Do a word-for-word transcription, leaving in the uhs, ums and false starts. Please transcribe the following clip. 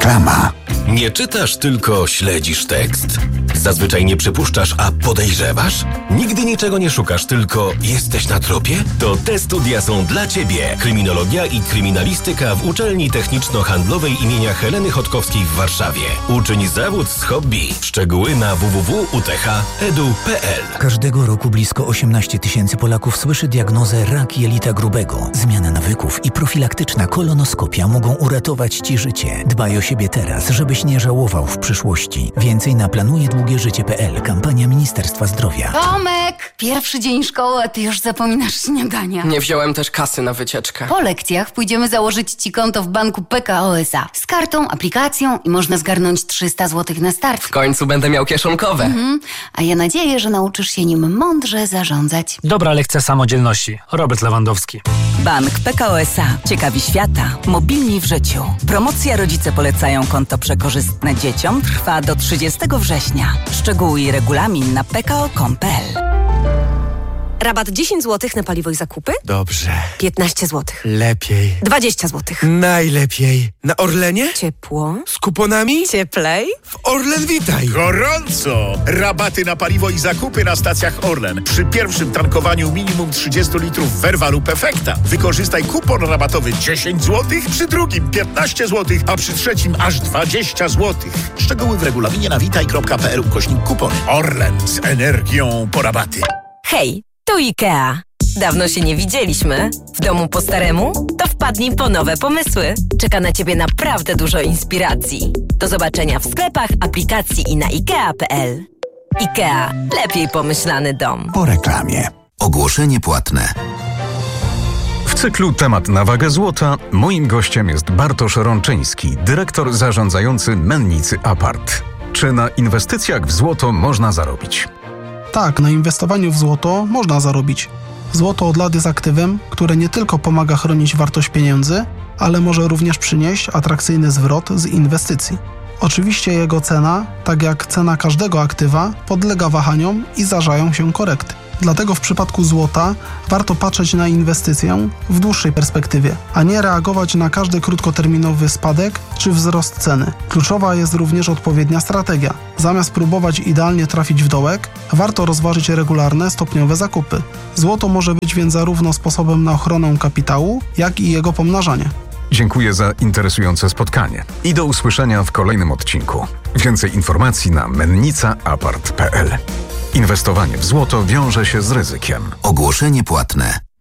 Reklama. Nie czytasz, tylko śledzisz tekst? Zazwyczaj nie przypuszczasz, a podejrzewasz? Nigdy niczego nie szukasz, tylko jesteś na tropie? To te studia są dla Ciebie. Kryminologia i kryminalistyka w Uczelni Techniczno-Handlowej imienia Heleny Chodkowskiej w Warszawie. Uczyń zawód z hobby. Szczegóły na w w w kropka u t h kropka e d u kropka p l. Każdego roku blisko osiemnaście tysięcy Polaków słyszy diagnozę rak jelita grubego. Zmiana nawyków i profilaktyczna kolonoskopia mogą uratować Ci życie. Dbaj o siebie teraz, żebyś nie żałował w przyszłości. Więcej na planuje długie życie kropka p l. Kampania Ministerstwa Zdrowia. Tomek! Pierwszy dzień szkoły, a ty już zapominasz śniadania. Nie wziąłem też kasy na wycieczkę. Po lekcjach pójdziemy założyć Ci konto w banku P K O S A. Z kartą, aplikacją i można zgarnąć trzysta złotych na start. W końcu będę miał kieszonkowe. Mhm. A ja nadzieję, że nauczysz się nim mądrze zarządzać. Dobra lekcja samodzielności. Robert Lewandowski. Bank P K O S A. Ciekawi świata. Mobilni w życiu. Promocja Rodzice polecają konto przekorzystne dzieciom trwa do trzydziestego września. Szczegóły i regulamin na p k o kropka com kropka p l. Rabat dziesięć złotych na paliwo i zakupy? Dobrze. piętnaście złotych. Lepiej. dwadzieścia złotych. Najlepiej. Na Orlenie? Ciepło. Z kuponami? Cieplej. W Orlen Witaj. Gorąco! Rabaty na paliwo i zakupy na stacjach Orlen. Przy pierwszym tankowaniu minimum trzydzieści litrów w Erwalu Perfekta. Wykorzystaj kupon rabatowy dziesięć złotych, przy drugim piętnaście złotych, a przy trzecim aż dwadzieścia złotych. Szczegóły w regulaminie na witaj kropka p l ukośnik kupony. Orlen z energią po rabaty. Hej, tu IKEA. Dawno się nie widzieliśmy. W domu po staremu? To wpadnij po nowe pomysły. Czeka na Ciebie naprawdę dużo inspiracji. Do zobaczenia w sklepach, aplikacji i na ikea kropka p l. IKEA. Lepiej pomyślany dom. Po reklamie. Ogłoszenie płatne. W cyklu Temat na wagę złota moim gościem jest Bartosz Rączyński, dyrektor zarządzający Mennicy Apart. Czy na inwestycjach w złoto można zarobić? Tak, na inwestowaniu w złoto można zarobić. Złoto od lat jest aktywem, które nie tylko pomaga chronić wartość pieniędzy, ale może również przynieść atrakcyjny zwrot z inwestycji. Oczywiście jego cena, tak jak cena każdego aktywa, podlega wahaniom i zdarzają się korekty. Dlatego w przypadku złota warto patrzeć na inwestycję w dłuższej perspektywie, a nie reagować na każdy krótkoterminowy spadek czy wzrost ceny. Kluczowa jest również odpowiednia strategia. Zamiast próbować idealnie trafić w dołek, warto rozważyć regularne, stopniowe zakupy. Złoto może być więc zarówno sposobem na ochronę kapitału, jak i jego pomnażanie. Dziękuję za interesujące spotkanie i do usłyszenia w kolejnym odcinku. Więcej informacji na mennica apart kropka p l. Inwestowanie w złoto wiąże się z ryzykiem. Ogłoszenie płatne.